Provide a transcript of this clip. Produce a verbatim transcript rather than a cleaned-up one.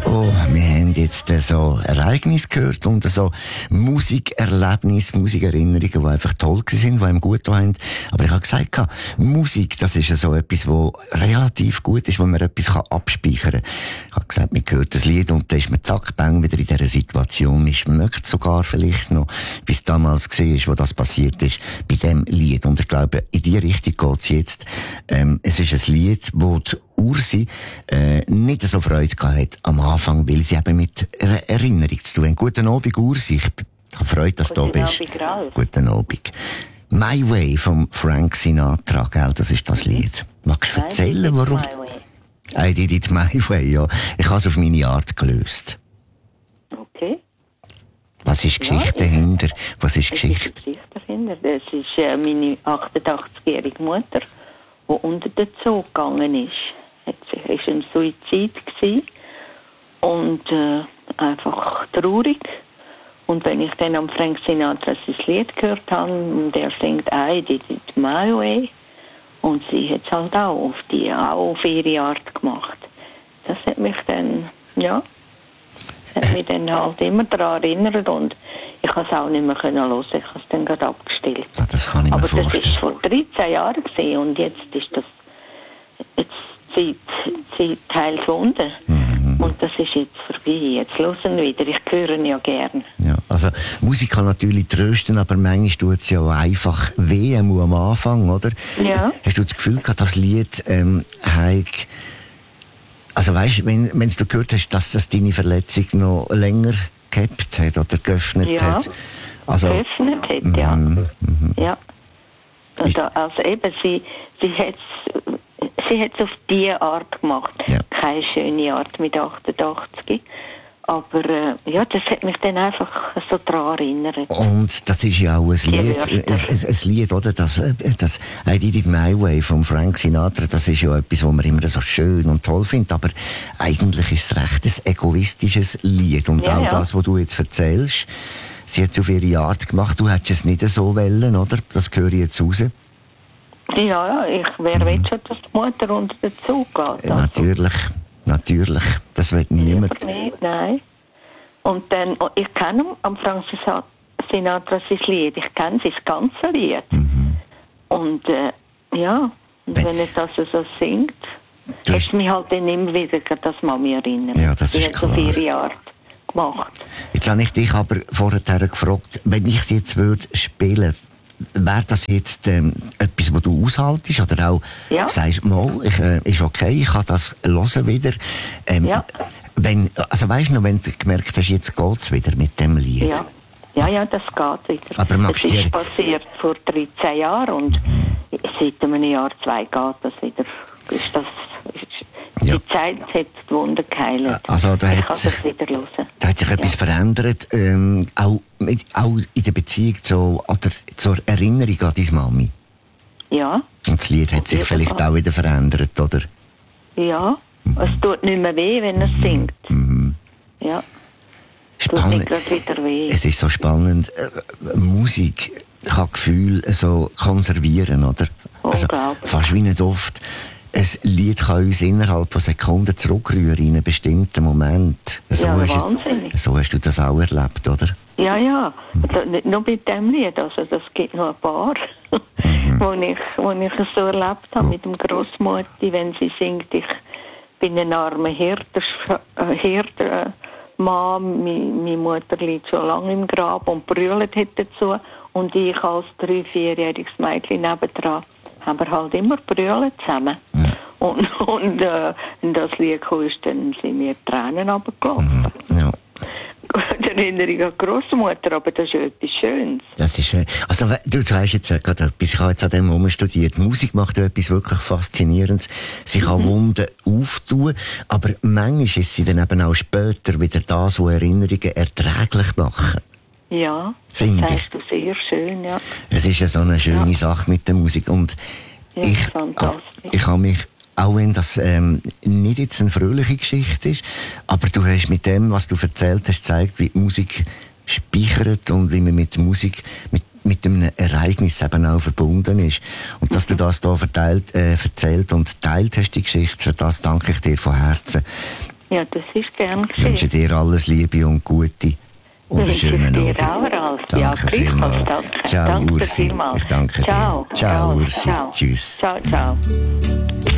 Oh, wir haben jetzt so Ereignisse gehört und so Musikerlebnisse, Musikerinnerungen, die einfach toll waren, die einem gut getan haben. Aber ich habe gesagt, Musik, das ist so etwas, das relativ gut ist, wo man etwas abspeichern kann. Ich habe gesagt, man hört das Lied und dann ist man zack, bang, wieder in dieser Situation. Man schmeckt sogar vielleicht noch, wie es damals war, wo das passiert ist, bei diesem Lied. Und ich glaube, in die Richtung geht es jetzt. Ähm, es ist ein Lied, das die Ursi äh, nicht so Freude gehabt am Anfang, weil sie eben mit er Erinnerung zu tun haben. Guten Abend, Ursi. Ich habe Freude, dass du da bist. Guten Abend, Guten Abend. My Way von Frank Sinatra, gell? Das ist das Lied. Magst du erzählen, warum? I did it my way, ja. Ich habe es auf meine Art gelöst. Okay. Was ist die Geschichte ja, dahinter? Was ist die Geschichte? Ist die Geschichte dahinter? Das ist äh, meine achtundachtzigjährige Mutter, die unter den Zoo gegangen ist. Es war ein Suizid gewesen und äh, einfach traurig. Und wenn ich dann am Frank Sinatra sein Lied gehört habe und er singt I did it my way und sie hat es halt auch auf, die, auch auf ihre Art gemacht. Das hat mich dann, ja, das hat mich dann halt immer daran erinnert und ich konnte es auch nicht mehr hören. Ich habe es dann gerade abgestellt. Ja, das kann ich mir Aber vorstellen. das war vor dreizehn Jahren gewesen und jetzt ist das jetzt Zeit, Zeit heilt Wunden. Mhm. Und das ist jetzt vorbei. Jetzt hören wir wieder. Ich höre ihn ja gern. Ja, also Musik kann natürlich trösten, aber manchmal tut es ja auch einfach weh am Anfang, oder? Ja. Hast du das Gefühl gehabt, das Lied ähm, hat, also weißt, wenn wenn du gehört hast, dass das deine Verletzung noch länger gehabt hat oder geöffnet ja. hat? Also, geöffnet hat, ja. Mm, mm, ja. Also, also eben, sie, sie hat es sie hat's auf diese Art gemacht. Ja. Keine schöne Art mit achtundachtzig. Aber äh, ja, das hat mich dann einfach so daran erinnert. Und das ist ja auch ein Lied, ein, ein, ein Lied, oder? Das, das I Did It My Way von Frank Sinatra, das ist ja etwas, was man immer so schön und toll findet. Aber eigentlich ist es recht ein egoistisches Lied. Und ja, auch ja. das, was du jetzt erzählst, sie hat es auf ihre Art gemacht. Du hättest es nicht so wollen, oder? Das höre ich jetzt raus. Ja, ja, ich, wer mhm. will schon, dass die Mutter unter den Zug geht? Also. Natürlich, natürlich. Das will niemand. Nicht, nein. Und dann, ich kenne am Frank Sinatra sein Lied. Ich kenne sein ganzes Lied. Mhm. Und äh, ja, und wenn, wenn er das so singt, hat es mich halt dann immer wieder das Mami erinnert. Ja, das ist klar. Die hat auf ihre Art gemacht. Jetzt habe ich dich aber vorher gefragt, wenn ich es jetzt würde spielen, wäre das jetzt ähm, etwas, was du aushaltest? Oder auch ja. sagst, mal, ich, äh, ist okay, ich kann das hören wieder. Ähm, ja. wenn, also weisst du noch, wenn du gemerkt hast, jetzt geht's wieder mit dem Lied? Ja, ja, ja das geht wieder. Aber magst das dir... ist passiert vor dreizehn Jahren und mhm. seit einem Jahr, zwei geht das wieder. Ist das... Ist, ja. Die Zeit hat die Wunden geheilt. Also, da ich hat kann sich, das wieder hören. Da hat sich ja. etwas verändert, ähm, auch, mit, auch in der Beziehung zu, oder zur Erinnerung an deine Mami. Ja. Und das Lied hat sich vielleicht Fall. auch wieder verändert, oder? Ja, mhm. es tut nicht mehr weh, wenn es singt. Mhm. Ja. Spannend. Tut nicht wieder weh. Es ist so spannend. Äh, Musik kann Gefühle so konservieren, oder? Also, fast wie nicht oft. Ein Lied kann uns innerhalb von Sekunden zurückrühren in einen bestimmten Moment. So ja, hast wahnsinnig. Du, so hast du das auch erlebt, oder? Ja, ja. Also nicht nur mit dem Lied, also das gibt noch ein paar, mhm. wo, ich, wo ich es so erlebt habe mit dem Grossmutti, wenn sie singt, ich bin ein armer Hirter, äh, Hirter Mann, meine Mutter liegt schon lange im Grab und brüllt hat dazu und ich als drei-, vierjähriges Mädchen nebendran haben wir halt immer brüllen zusammen. Mhm. Und, und äh, wenn das Lied kam, dann sind mir Tränen runtergelaufen. Mhm. Ja. Die Erinnerung an die Grossmutter, aber das ist ja etwas Schönes. Das ist, äh, also, du sagst jetzt äh, gerade etwas, ich habe jetzt an dem Moment studiert. Musik macht etwas wirklich Faszinierendes. Sie kann mhm. Wunden auftun, aber manchmal ist sie dann eben auch später wieder das, was Erinnerungen erträglich machen. Ja, Find das ich. heißt du sehr schön, ja. Es ist ja so eine schöne ja. Sache mit der Musik und ja, ich, ich habe mich, auch wenn das ähm, nicht jetzt eine fröhliche Geschichte ist, aber du hast mit dem, was du erzählt hast, gezeigt, wie die Musik speichert und wie man mit Musik, mit, mit einem Ereignis eben auch verbunden ist. Und dass mhm. du das hier verteilt, äh, erzählt und teilt hast, die Geschichte, für das danke ich dir von Herzen. Ja, das ist gern Ich wünsche geschehen. dir alles Liebe und Gute. Und einen Wünsche schönen ich dir Abend. auch, Ralf. Danke Ja, vielmals. gleichfalls, danke. Ciao, Danke Ursi. vielmals. Ich danke Ciao. dir. Ciao, Ciao. Ursi. Ciao. Tschüss. Ciao, ciao.